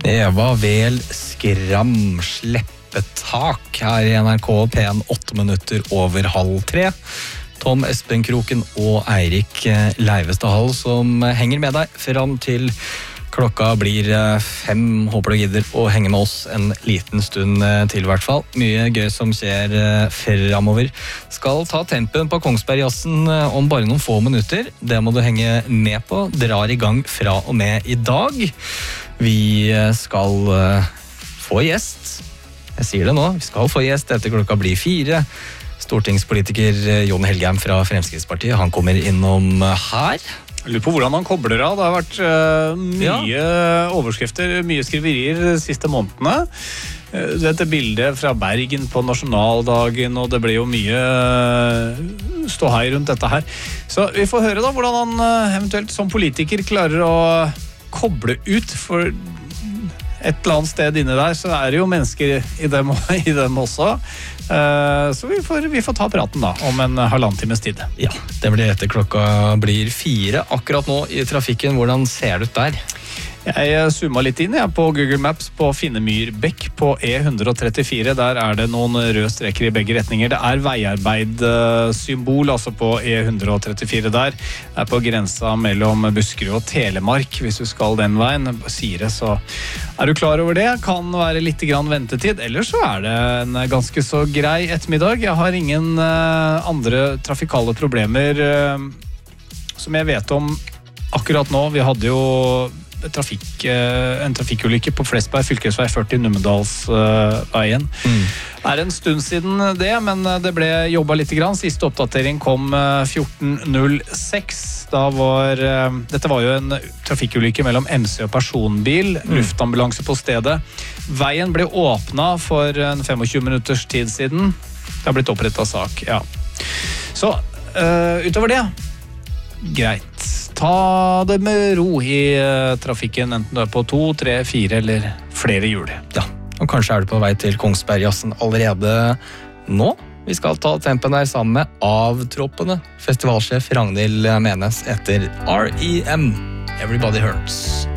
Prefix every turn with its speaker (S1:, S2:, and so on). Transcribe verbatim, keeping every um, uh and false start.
S1: Det var vel skram sleppetak her i N R K P en åtte minutter over halv tre. Tom Espen Kroken og Eirik Leivestad Hall som henger med deg fram til klokka blir fem. Håper du gidder å henge med oss en liten stund til i hvert fall. Mye gøy som skjer fremover. Skal ta tempen på Kongsberg-jassen om bare noen få minutter. Det må du henge med på. Drar i gang fra og med i dag. Vi skal få gjest. Jeg sier det nå. Vi skal få gjest etter klokka blir fire. Stortingspolitiker Jon Helgheim fra Fremskrittspartiet. Han kommer innom her.
S2: Jeg lurer på hvordan han kobler av. Det har vært uh, mye ja. overskrifter, mye skriverier de siste månedene. Uh, dette bildet fra Bergen på nasjonaldagen, og det ble jo mye uh, ståhei rundt dette her. Så vi får høre da hvordan han uh, eventuelt som politiker klarer å koble ut, for et eller annet sted inne der så er det jo mennesker i dem, i dem også. Uh, så vi får, vi får ta praten da om en halvannen times tid.
S1: Ja, det blir etter klokka blir fire. Akkurat nå i trafikken, hvordan ser det ut der?
S2: Jeg zoomet litt inn jeg, på Google Maps på Finnemyrbekk på E ett trettifire. Der er det noen røde streker i begge retninger. Det er veiarbeid-symbol, altså på E ett trettifire der. Det er på grensa mellom Buskerud og Telemark, hvis du skal den veien. Sier det, så er du klar over det. Kan være litt grann ventetid, ellers så er det en ganske så grei ettermiddag. Jeg har ingen uh, andre trafikale problemer uh, som jeg vet om akkurat nå. Vi hadde jo Trafik, en trafikkulykke på Flesberg, fylkesvei førti, Numedalsveien. Mm. Det er en stund siden det, men det ble jobbet litt grann. Siste oppdatering kom fjorten null seks. Da var, dette var jo en trafikkulykke mellom M C og personbil, mm. luftambulanse på stedet. Veien ble åpnet for en tjuefem minutters tid siden. Det har blitt opprettet sak, ja. Så, uh, utover det, greit. Ta det med ro i uh, trafikken, enten du er på to, tre, fire eller flere hjul.
S1: Ja, og kanskje er du på vei til Kongsberg-jassen allerede nå. Vi skal ta tempen der sammen med avtroppende festivalsjef Ragnhild Menes etter R E M. Everybody Hurts.